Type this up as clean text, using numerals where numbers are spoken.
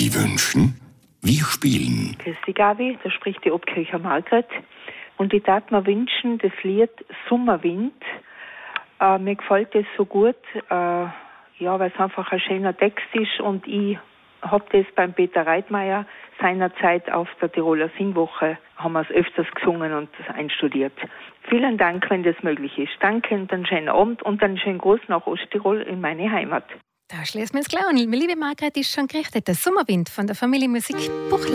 Melodie wünschen? Wir spielen. Grüß dich, Gabi, da spricht die Obkircher Margret. Und ich darf mir wünschen, das Lied Sommerwind. Mir gefällt das so gut, weil es einfach ein schöner Text ist. Und ich habe das beim Peter Reitmeier seinerzeit auf der Tiroler Singwoche, haben wir es öfters gesungen und das einstudiert. Vielen Dank, wenn das möglich ist. Danke und einen schönen Abend und einen schönen Gruß nach Osttirol in meine Heimat. Da schließen wir es gleich an. Liebe Margret, ist schon gerichtet. Der Sommerwind von der Familie Musik Buchler.